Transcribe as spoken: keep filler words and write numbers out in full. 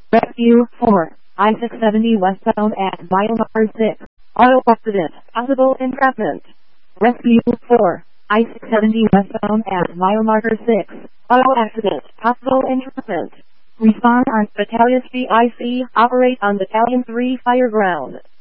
Rescue four, I six seventy westbound at Biomar six. Auto accident, possible entrapment. Rescue four, I six seventy westbound at Biomarker six. Auto accident, possible entrapment. Respond on Battalion C I C, operate on Battalion three Fireground.